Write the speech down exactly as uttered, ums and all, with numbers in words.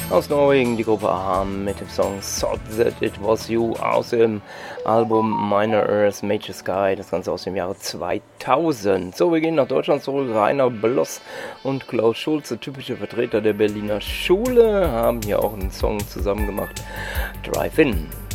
Aus Norwegen die Gruppe A H A mit dem Song Thought That It Was You aus dem Album Minor Earth Major Sky, das Ganze aus dem Jahre zweitausend. So, wir gehen nach Deutschland zurück. Rainer Bloss und Klaus Schulze, typische Vertreter der Berliner Schule, haben hier auch einen Song zusammen gemacht, Drive In.